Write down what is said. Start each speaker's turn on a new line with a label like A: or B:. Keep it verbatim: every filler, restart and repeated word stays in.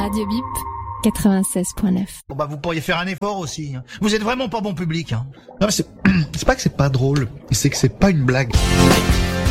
A: Radio Bip, quatre-vingt-seize point neuf.
B: Bon bah vous pourriez faire un effort aussi. Hein. Vous êtes vraiment pas bon public. Hein. Non mais c'est, c'est pas que c'est pas drôle, c'est que c'est pas une blague.